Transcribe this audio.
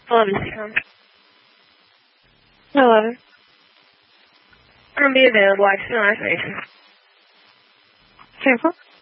Hello, Missy Home. Hello. I'm going to be available. I just know I say. Careful.